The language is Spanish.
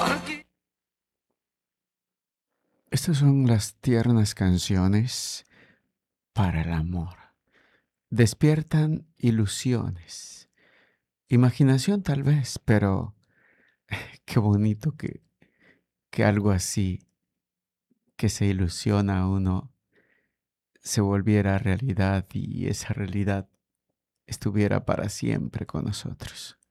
Estas son las tiernas canciones para el amor. Despiertan ilusiones, imaginación tal vez, pero qué bonito que algo así, que se ilusiona a uno, se volviera realidad y esa realidad estuviera para siempre con nosotros.